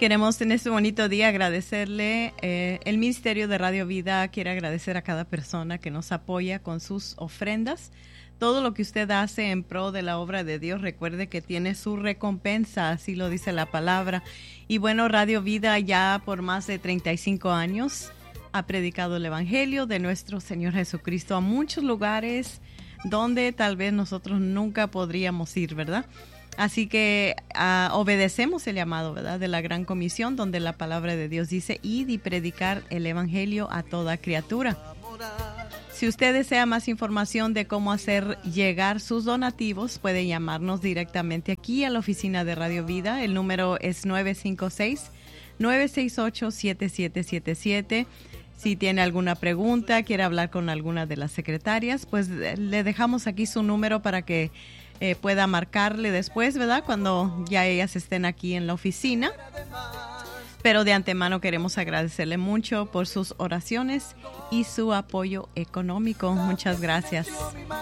Queremos en este bonito día agradecerle, el Ministerio de Radio Vida quiere agradecer a cada persona que nos apoya con sus ofrendas. Todo lo que usted hace en pro de la obra de Dios, recuerde que tiene su recompensa, así lo dice la palabra. Y bueno, Radio Vida ya por más de 35 años ha predicado el Evangelio de nuestro Señor Jesucristo a muchos lugares donde tal vez nosotros nunca podríamos ir, ¿verdad? Así que obedecemos el llamado, ¿verdad?, de la Gran Comisión, donde la palabra de Dios dice, id y predicar el Evangelio a toda criatura. Si usted desea más información de cómo hacer llegar sus donativos, puede llamarnos directamente aquí a la oficina de Radio Vida. El número es 956-968-7777. Si tiene alguna pregunta, quiere hablar con alguna de las secretarias, pues le dejamos aquí su número para que pueda marcarle después, ¿verdad?, cuando ya ellas estén aquí en la oficina. Pero de antemano queremos agradecerle mucho por sus oraciones y su apoyo económico. Muchas gracias.